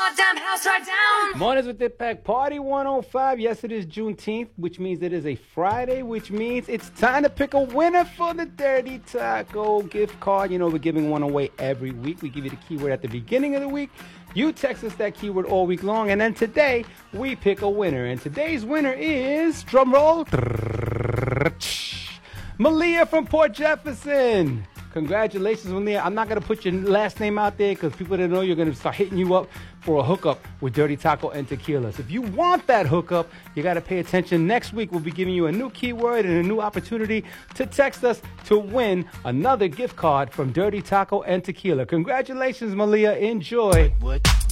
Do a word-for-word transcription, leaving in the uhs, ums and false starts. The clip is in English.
goddamn house right down. Mornings with Dip Pack Party one oh five. Yes, it is Juneteenth, which means it is a Friday, which means it's time to pick a winner for the Dirty Taco gift card. You know, we're giving one away every week. We give you the keyword at the beginning of the week. You text us that keyword all week long, and then today we pick a winner. And today's winner is, drum roll, Malia from Port Jefferson. Congratulations, Malia. I'm not going to put your last name out there because people that know you're going to start hitting you up for a hookup with Dirty Taco and Tequila. So if you want that hookup, you got to pay attention. Next week, we'll be giving you a new keyword and a new opportunity to text us to win another gift card from Dirty Taco and Tequila. Congratulations, Malia. Enjoy. What?